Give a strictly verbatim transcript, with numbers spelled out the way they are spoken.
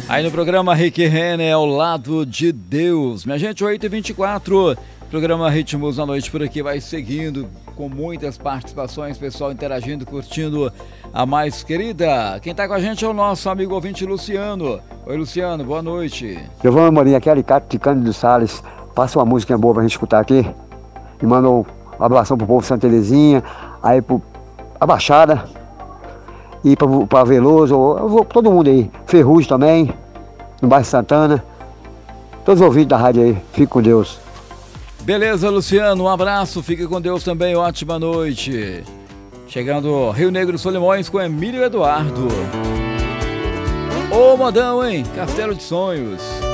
Aí no programa Rick Renner, ao lado de Deus. Minha gente, oito e vinte e quatro, programa Ritmos da Noite por aqui vai seguindo com muitas participações, pessoal interagindo, curtindo a mais querida. Quem tá com a gente é o nosso amigo ouvinte Luciano. Oi, Luciano, boa noite. Giovanni Morim, aqui é Alicate de Cândido Salles. Passa uma música boa pra gente escutar aqui. E manda um abração pro povo de Santa Terezinha, aí pro a Baixada, e pra, pra Veloso, eu vou pra todo mundo aí. Ferrugem também, no bairro Santana. Todos os ouvintes da rádio aí, fique com Deus. Beleza, Luciano, um abraço, fique com Deus também, ótima noite. Chegando Rio Negro Solimões com Emílio Eduardo. Ô modão, hein? Castelo de Sonhos.